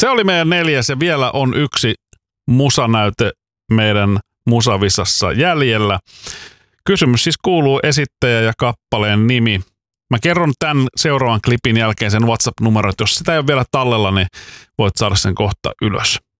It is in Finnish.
Se oli meidän 4. ja vielä on yksi musanäyte meidän musavisassa jäljellä. Kysymys siis kuuluu esittäjä ja kappaleen nimi. Mä kerron tämän seuraavan klipin jälkeen sen WhatsApp-numero, että jos sitä ei ole vielä tallella, niin voit saada sen kohta ylös.